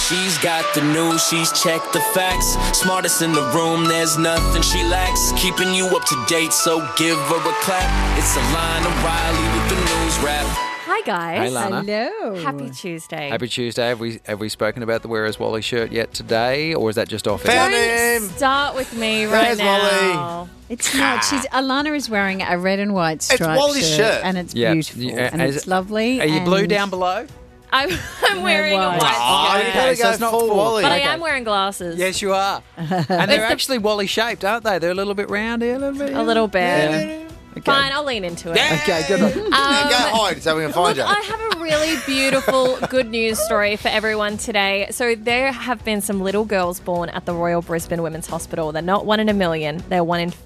She's got the news, she's checked the facts. Smartest in the room, there's nothing she lacks. Keeping you up to date, so give her a clap. It's Alana Riley with the news wrap. Hi guys. Hey, Lana. Hello. Happy Tuesday. Happy Tuesday. Have we spoken about the Where Is Wally shirt yet today, or is that just off air? Found Don't start with me right There's now. Wally. It's not. Alana is wearing a red and white striped Wally's shirt. and it's Yeah. beautiful Yeah. and it's lovely. Are you blue and- down below? I'm wearing a white. white Oh, skirt. you gotta so go it's not full full. Wally. But I Okay. am wearing glasses. Yes, you are. And they're actually Wally shaped, aren't they? They're a little bit round here, a little bit. A little bit. Yeah. Okay. Fine, I'll lean into it. Okay, good on. Go hide so we can find Look, you. I have a really beautiful good news story for everyone today. So there have been some little girls born at the Royal Brisbane Women's Hospital. They're not 1 in a million. They're 1 in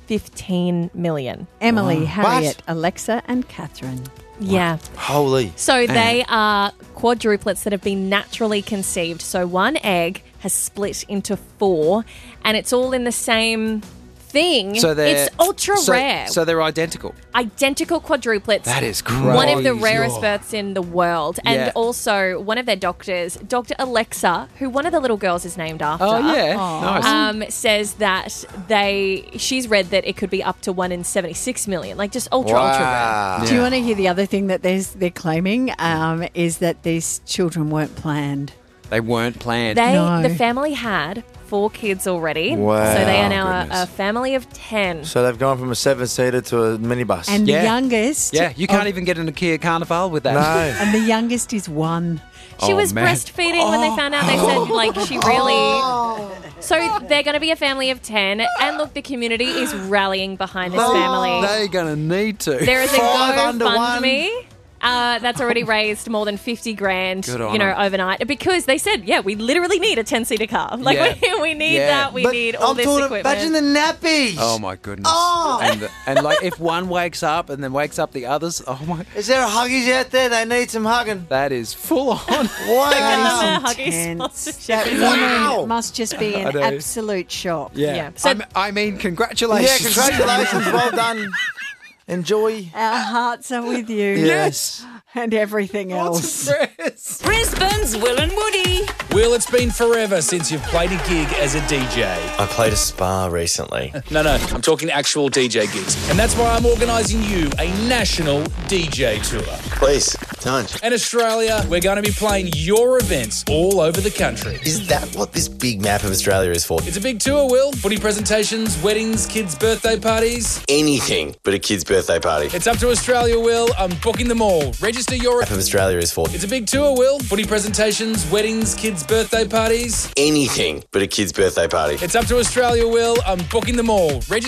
15 million. Emily, What? Harriet, Alexa, and Catherine. Yeah. Holy. So they are quadruplets that have been naturally conceived. So one egg has split into 4 and it's all in the same thing. So they're it's ultra rare. So they're identical. Identical quadruplets. That is One of the crazy. rarest births in the world. And Yeah. also one of their doctors, Dr. Alexa, who one of the little girls is named after. Oh yeah, nice. Says that she's read that it could be up to 1 in 76 million, like just ultra rare. Wow. Do you want to hear the other thing that they're claiming is that these children weren't planned? They weren't planned. No. The family had 4 kids already. Wow. So they are now Goodness. a family of 10. So they've gone from a 7-seater to a minibus. And Yeah. the youngest. Yeah, you can't even get in a Kia Carnival with that. no. And the youngest is 1. She Oh, was man. breastfeeding when they found out. They said, like, she really... So they're going to be a family of 10. And look, the community is rallying behind this family. They're gonna need to. There is a 5 under GoFundMe that's already raised more than 50 grand, Good on 'em. overnight. Because they said, yeah, we literally need a 10-seater car. Like, Yeah. we need Yeah. that. We But need all I'm this talking- equipment. Imagine the nappies. Oh my goodness! And like if one wakes up and then wakes up the others, oh my, Is there huggies out there? They need some hugging. that is full on. Wow. Another Huggies intense. sponsorship. Wow. It must just be I an know. absolute shock. Yeah. So- I mean, Yeah, congratulations. congratulations. Well done. Enjoy. Our hearts are with you. Yes. And everything else. Press. Brisbane's Will and Woody. Will, it's been forever since you've played a gig as a DJ. I played a spa recently. No, I'm talking actual DJ gigs. And that's why I'm organising you a national DJ tour. Please, don't. In Australia, we're going to be playing your events all over the country. Is that what this big map of Australia is for? It's a big tour, Will. Footy presentations, weddings, kids' birthday parties. Anything but a kid's birthday party. It's up to Australia, Will. I'm booking them all. Register your... Map of Australia is for It's a big tour, Will. Footy presentations, weddings, kids' birthday parties. anything but a kid's birthday party. It's up to Australia, Will. I'm booking them all. Register